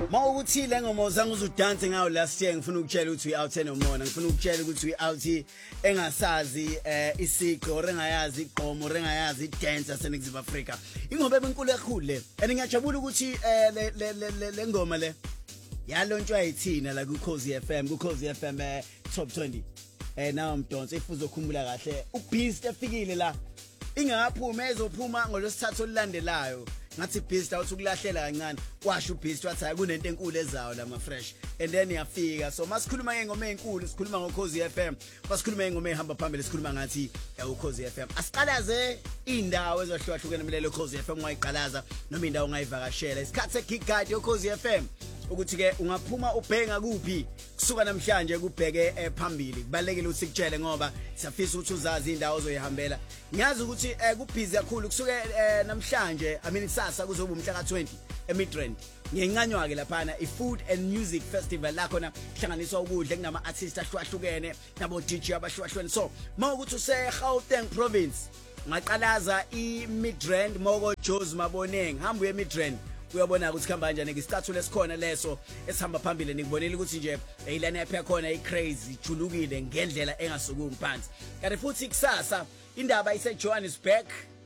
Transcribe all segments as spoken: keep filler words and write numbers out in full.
Mawukuthi le ngoma zangu uzudance ngayo last year ngifuna ukutshela ukuthi uyi out enomona ngifuna ukutshela ukuthi uyi out engasazi eh isiqo orengayazi igqomo orengayazi idance yaseNingizimu Afrika ingoba ebenkulu kakhulu le and ngiyajabula ukuthi eh le le ngoma le yalontshwa yithina la ku Khosi F M ku Khosi F M eh, top twenty eh nawo mdonso ifuzo ukukhumbula kahle uBeast efikile la ingaphuma ezophuma ngolosithathu olilandelayo ngathi Beast awuthi ukulahlela kancane kwasho uBeast wathi hayi kunento enkulu ezayo la ma fresh and then yafika so masikhuluma ngengoma enkulu sikhuluma ngoKhosi F M masikhuluma ngengoma ehamba phambili sikhuluma ngathi uKhosi F M asiqalaze indawo ezohlukahlukene milelo Khosi F M ungayiqalaza noma indawo ongayivakashela isikhathi sekick guide yoKhosi F M ukuthi ke ungaphuma ubhenga kuphi kusuka namhlanje kubheke phambili kubalekile ukuthi sikutshele ngoba siyafisa ukuthi uzazi indawo ozoyihambela ngiyazi ukuthi kubhizi kakhulu kusuke namhlanje I mean kusasa kuzoba umhla ka twenty eMidrand ngencanywa ke lapha iFood and Music Festival la khona kuhlanganiswa ukudla kunama artists ahlukahlukene nabo D J abahlukahlukene so mawukuthi use Gauteng province ngaqalaza iMidrand Moko Joes Maboneng hamba uye eMidrand uyabona ukuthi khamba kanjani ngisithathu lesikhona leso esihamba phambili nikubonela ukuthi nje eyilana yapha khona icrazy julukile ngendlela engasukuki phansi kanti futhi kusasa indaba ise Johannesburg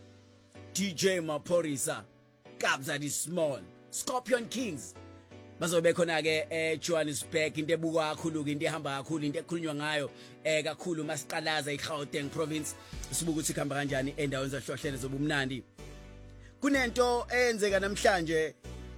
D J Maphorisa Kabza the Small Scorpion Kings bazobe khona ke eh Johannesburg into ebukwa kakhulu into ehamba kakhulu into ekhulunywa ngayo eh kakhulu masiqalaza iGauteng province sibuka ukuthi khamba kanjani endaweni zahlohlele zobumnandi kunento eyenzeka namhlanje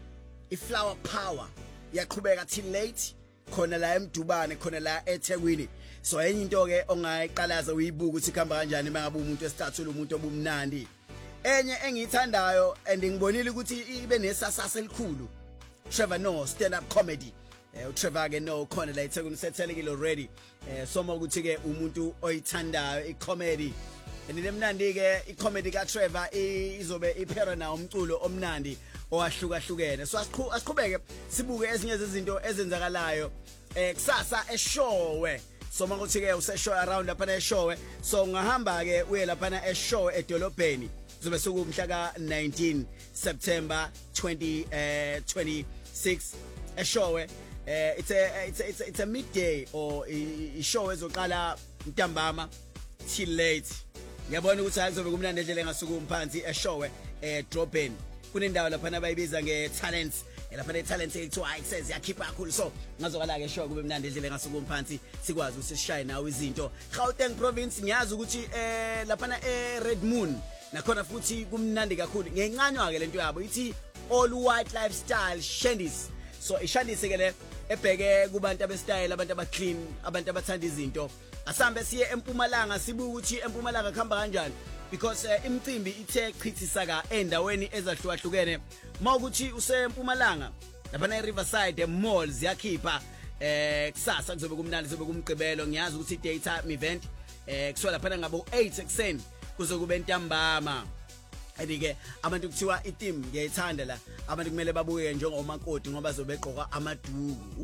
iFlower Power yaqhubeka till late khona la eMdubane khona la eThekwini so enye into ke ongayiqalaza uyibuka ukuthi khamba kanjani mangabe umuntu esithathu umuntu obumnandi enye engiyithandayo and ngibonile ukuthi ibe nesasasa elikhulu Trevor Noah stand up comedy eh uTrevor ke no khona la eThekwini sethelekile already eh soma ukuthi ke umuntu oyithandayo icomedy Enemnandi ke icomedy ka Trevor izobe iphera na umculo omnandi owahlukahlukene so asiqhubeke sibuke ezinye zezinto ezenzakalayo eh kusasa eShowe so mangothi ke useshow around lapha eShowe so ngahamba ke uye lapha eShowe edolobheni zobe sokumhla ka nineteen September twenty twenty-six eShowe eh it's a it's a, it's a, it's a midday or ishow ezoqala ntambama till late ngiyabona ukuthi akuzobe kumnandi endlela engasukumi phansi eShowe eh Drobhen kunendawo lapha nabayibiza ngeTalents lapha neTalents ekuthiwa access yakhipha kakhulu so ngazokala ke eShowe kube mnandi endlela engasukumi phansi sikwazi ukuthi sishaye nawo izinto Gauteng province ngiyazi ukuthi eh lapha na eRed Moon nakhona futhi kumnandi kakhulu ngencanywa ke lento yabo ithi all white lifestyle Shandis so iShandis ke le ebheke kubantu abestyle abantu abaclean abantu abathanda izinto asambe siye eMpumalanga sibuka ukuthi eMpumalanga khamba kanjani because uh, imicimbi ithe chithisa ka endaweni ezahlukahlukene mawukuthi useMpumalanga lapha na Riverside malls yakhipha eh kusasa kuzobe kumnandi kuzobe kumgqibelo ngiyazi ukuthi daytime event eh kuswa lapha ngabo eight ekseni kuzokube ntambama Edike abantu kuthiwa iTeam ngiyayithanda la abantu kumele babuye njengomakoti ngoba zobeqoka amaduku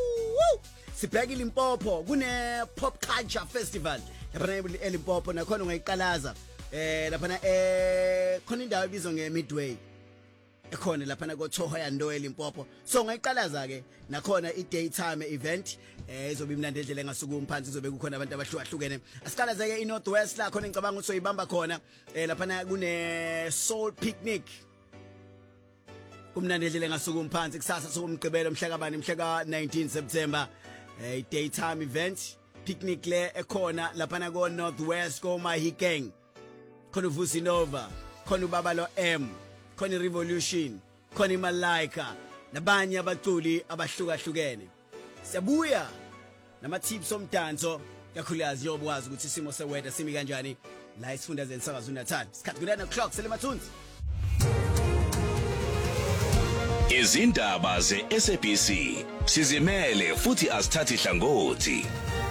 woo sibheka iLimpopo kune Pop Culture Festival lapha eLimpopo nakhona ungayiqalaza eh lapha eh khona indawo ebizwa ngeMidway ekhona lapha na koThoho yando eLimpopo so ungayiqalaza ke nakhona idaytime event eh izobe imnandi endlela engasukumi phansi izobe kukhona abantu abahlukahlukene asiqalaza ke iNorth West la khona ngicabanga ukuthi uyibamba khona eh lapha na kune Soul Picnic kumnandi endlela engasukumi phansi kusasa sokumgqibelo mhla kabani mhla ka nineteen September eh daytime event picnic le ekhona lapha na ko North West ko Mahikeng khona uVusi Nova khona ubaba lo M khona Revolution khona iMalaika nabanye abaculi abahlukahlukene siyabuya nama tips omdanso kakhulukazi yobwazi ukuthi isimo seweather simi kanjani la isifundazweni sakaZulu Natal isikhathi kulana clock selemathunzi izindaba ze-S A B C sizimele futhi asithathi hlangothi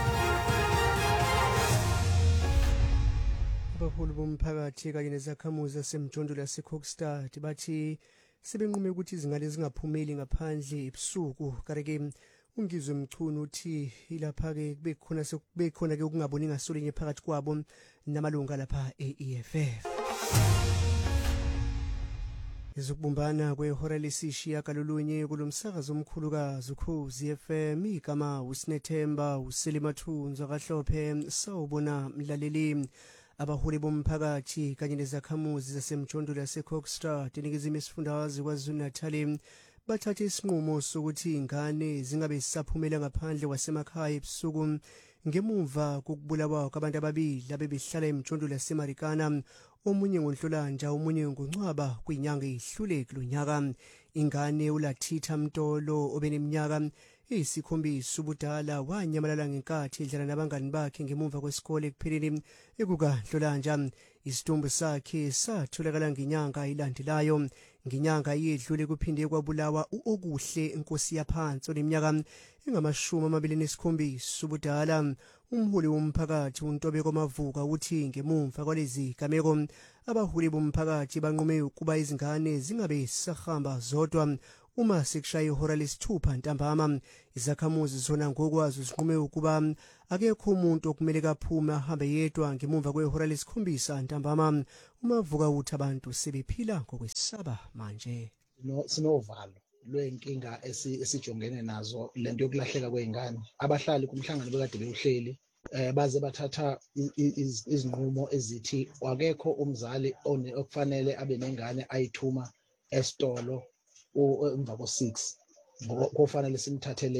abaholi bomphakathi kanye nezakhamuzi zasemjondolo yaseKokstad bathi sebenqume ukuthi izingane zingaphumeli ngaphandle ebusuku kareke ungizwe mchunu uthi ilapha ke kube khona sekube khona ke ukungaboni ngasolinye phakathi kwabo namalunga lapha e-E F F Izokubumbana kwehora lesishiya kalolunye kulomsakazo omkhulukazi Ukhozi F M igama uSinethemba uSelimathunzwa kaHlophe sawubona mlaleli abaholi bomphakathi kanye nezakhamuzi zasemjondolo yaseKokstad eningizimu isifundazwe KwaZulu-Natal bathathe isinqumo sokuthi ingane zingabe zisaphumela ngaphandle kwasemakhaya ebusuku ngemuva kokubulawa kwabantu ababili abebehlala emjondolo yaseMarikana omunye ngoNhlolanja omunye ngoNcwaba kwinyanga ehlule kulonyaka. Ingane uLathitha Mtolo obeneminyaka eyisikhombisa ubudala wanyamalala ngenkathi edlala nabangani bakhe ngemuva kwesikole ekupheleni ekukaNhlolanja. Isitumbu sakhe satholakala ngenyanga ilandelayo. Ngenyanga yedlule kuphinde kwabulawa uOkuhle inkosi yaphansi oneminyaka engamashumi amabili nesikhombisa ubudala. Umholi womphakathi uNtobeko Mavuka uthi ngemuva kwalezi gameko abaholi bomphakathi banqume ukuba izingane zingabe sahamba zodwa uma sekushaya ihora lesithupha ntambama. Izakhamuzi zona ngokwazi zinqume ukuba akekho umuntu okumele kaphume ahambe yedwa ngemuva kwehora lesikhombisa ntambama. Umavuka uthi abantu sebephila ngokwesaba manje. No sinovalo lwenkinga esijongene nazo lento yokulahleka kweingane. Abahlali kumhlangano bekade bewuhleli eh baze bathatha izinqumo ezithi akekho umzali okufanele abe nengane ayithuma esitolo emva ko six ngokufanele simthathele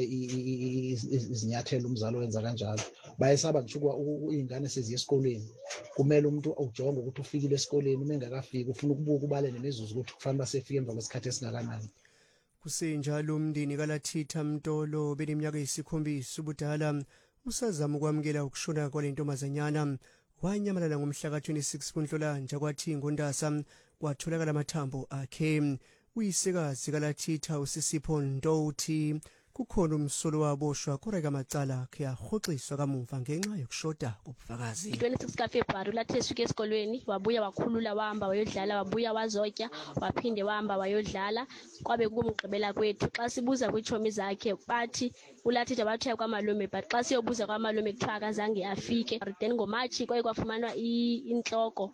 izinyathelo umzali wenza kanjalo. Bayesaba ngisho ingane seziye esikoleni kumele umuntu ujonge ukuthi ufikile esikoleni uma engakafiki ufuna ukubuka ubale nemizuzu ukuthi kufanele basefike emva kwesikhathi esingakanani. Kusenjalo umndeni kaLathitha Mtolo beneminyaka eyisikhombisa ubudala usazama ukwamukela ukushona kwalentombazanyana wanyamalala ngomhla ka twenty-six kuNhlolanja kwathi ngoNdasa kwatholakala amathambo akhe. Uyisekazi kaLathitha uSisipho Ntouthi kukhona umsolo waboshwa koreka amacala akhe ahoxiswa kamuva ngenxa yokushoda ubufakazi. twenty-six ka February uLathitha esuke esikolweni wabuya wakhulula wahamba wayodlala wabuya wazotya waphinde wahamba wayodlala kwabe kumgqibela kwethu. Xa sibuza kwiitshomi zakhe bathi uLathitha bathiya kwamalume but xa siyobuza kwamalume kuthiwa akazange afike. Then ngoMatshi kwaye kwafumanwa intloko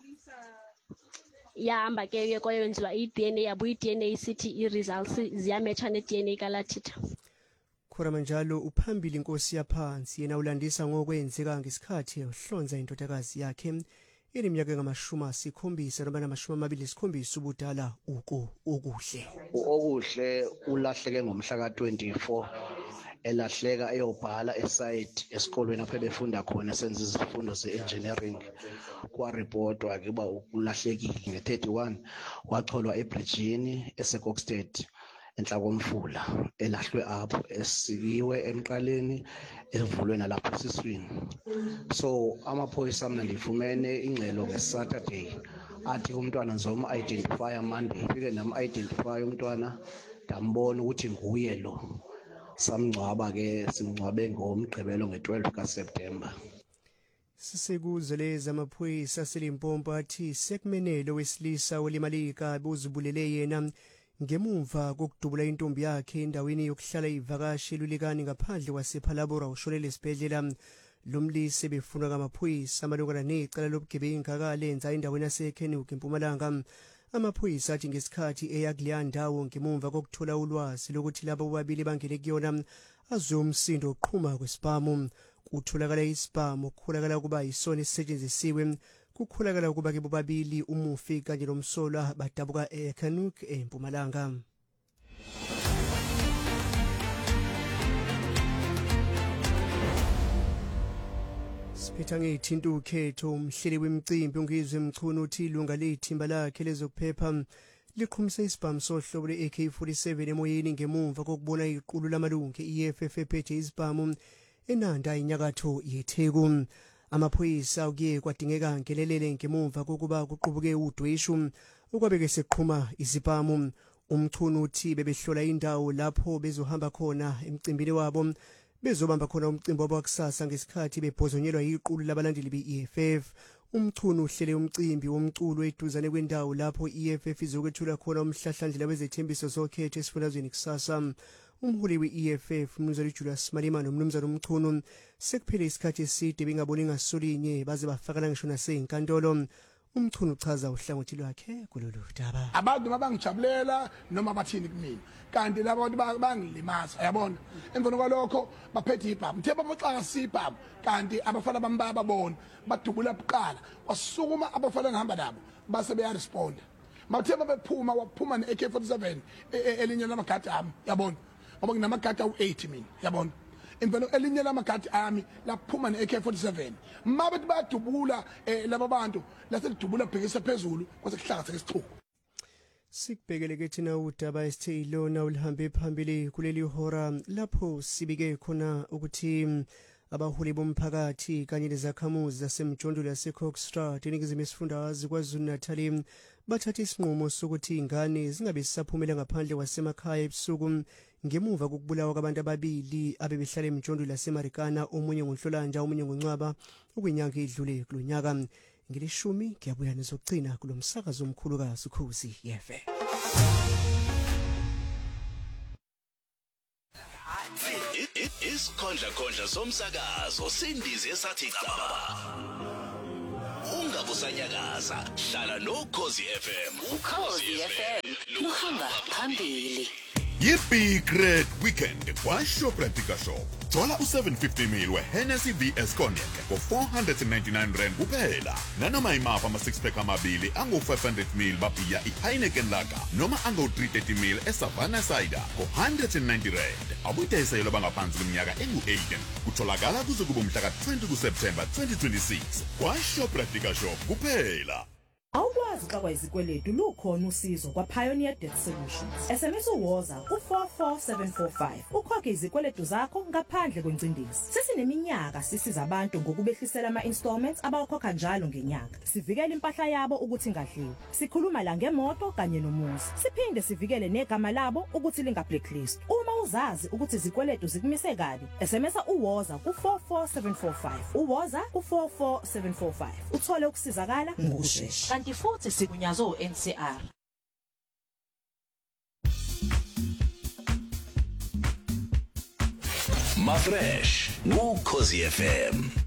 yahamba ke kwayenziwa i-D N A yabuya i-D N A isithi i-results ziyametsha ne-D N A kaLathitha. Khona manjalo uphambili inkosi yaphansi yena ulandisa ngokwenzeka ngesikhathi ehlonza indodakazi yakhe eneminyaka engamashumi asikhombisa noma namashumi amabili nesikhombisa ubudala uko okuhle. Okuhle ulahleke ngomhla ka twenty-four elahleka eyobhala esite esikolweni apho befunda khona senza izifundo ze-engineering. Kwarepotwa ke ba ulahlekile nge-thirty-one wacholwa eBridgini eseKokstad enhla komfula elahlwe apho esikiwe emqaleni evulwe nalapho esiswini. So amaphoyisa mina ndifumene ingcelo ngeSaturday athi umntwana nzoma identify Monday fike nam identify umntwana ndambona ukuthi nguye lo. Samngcwaba ke simngcwabe ngomgqibelo nge-twelve ka September. Sisekuze lezi amaphoyisa seLimpopo athi sekumenelo wesilisa olimalika buzibulele yena ngemuva kokudubula intombi yakhe endaweni yokuhlala ivakashi lulikani ngaphandle kwasePhalabora ushonele esibhedlela. Lomlise befunwa ngamaphoyisa amalungana necala lobugebengu akalenza endaweni yaseKenwood eMpumalanga. Amaphoyisa athi ngesikhathi eyakuleya ndawo ngemuva kokuthola ulwazi lokuthi labo bobabili bangene kuyona azwe umsindo oqhuma kwesibhamu. Kutholakala isibhamu okukholakala kuba yisona esisetshenzisiwe. Kukholakala ukuba ke bobabili umufi kanye nomsolwa badabuka eKenwood eMpumalanga. Siphetha ngethinte ukhetho umhleli wemicimbi ungizwe emchunu uthi ilunga lethimba lakhe lezokuphepha liqhumisa isibhamu sohlobo le-A K forty-seven emoyeni ngemuva kokubona iqulu lamalungu e-E F F ephethe isibhamu enanda inyakatho yeTheku. Amaphoyisa kuye kwadingeka ngelelele ngemuva kokuba kuqubuke udweshu okwabeke seqhuma izibhamu. Umchunu uthi bebehlola indawo lapho bezohamba khona emcimbini wabo bezobamba khona umcimbi wabakusasa ngesikhathi bebhozonyelwa iqulu labalandeli be-E F F. Umchunu uhlele umcimbi womculo eduzane kwendawo lapho i-E F F izokwethula khona umhlahlandlela wezethembiso zokhetho esifundazweni kusasa. Umholi we-E F F Mnumzane Julius Malema nomnumzane Umchunu sekuphele isikhathi eside bengaboni ngasolinye baze bafakana ngisho nasenkantolo. umchunu uchaza uhlangothi lwakhe kulolu daba. Abantu mabangijabulela noma bathini kumina kanti labo abantu bangilimaza yabona emveni kwalokho baphethe ibhamu the baboxa sibhamu kanti abafana bamba babona badubula buqala wasukuma abafana ngihamba nabo base beya respond mathema bephuma waphuma ne A K forty-seven elinye lamagadi ami yabona ngoba nginamagadi awu eighty mina yabona emvelo elinye lamagadi ami laphuma ne A K forty-seven mabethi bayadubula laba bantu laselidubula bhekisa phezulu kwase kuhlanga sekisixhuku. Sikubhekele ke thina udaba esithe ilona ulihambe phambili kuleli hora lapho sibike khona ukuthi abaholi bomphakathi kanye lezakhamuzi zasemjondolo yaseKokstad eningizimu yesifundazwe KwaZulu-Natal bathatha isinqumo sokuthi ingane zingabe zisaphumela ngaphandle kwasemakhaya ebusuku ngemuva kokubulawa kwabantu ababili abebehlala emjondolo yaseMarikana omunye ngoNhlolanja omunye ngoNcwaba okwenyanga edlule kulonyaka. Ngilishumi ngiyabuya nezokugcina kulomsakazo omkhulu kaSukhusi yefe. Isikhondla khondla somsakazo sindize esathi caba. Ungabusanyakaza hlala noKhosi F M. uKhosi F M luhamba phambili. Yi-Big Red Weekend kwa-Shoprite Shop. Thola u-seven fifty mil we-Hennessy V S Cognac for-four hundred ninety-nine rand kuphela. Nanoma imapha ama-six pack amabili angu-five hundred mil babhiya i-Heineken Lager noma angu-three thirty mil e-Savannah Cider for-one hundred ninety rand. Abuyidayiselo bangaphansi kweminyaka engu-eighteen. Kutholakala kuze kube umhla ka-twenty kuSeptember twenty twenty-six kwa-Shoprite Shop kuphela. Awukwazi xa kwayizikweletu lukhona usizo kwaPioneer Debt Solutions. S M S uwoza ku-four four seven four five. Ukhokhe izikweletu zakho ngaphandle kwencindezi. Sesineminyaka sisiza abantu ngokubehlisela ama-installments abawakhokha njalo ngenyanga. Sivikele impahla yabo ukuthi ingadliwa. Sikhuluma la ngemoto kanye nomuzi. Siphinde sivikele negama labo ukuthi linga-blacklist. Uma uzazi ukuthi izikweletu zikumise kabi, S M S uwoza ku-four four seven four five. Uwoza ku-four four seven four five. Uthole ukusizakala ngokushesha. Kanti futhi sikunyazo u-N C R. Mafresh no Khosi F M.